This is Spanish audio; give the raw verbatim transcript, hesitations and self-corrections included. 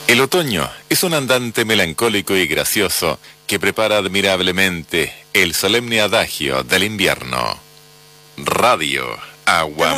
El otoño es un andante melancólico y gracioso que prepara admirablemente el solemne adagio del invierno. Radio Agua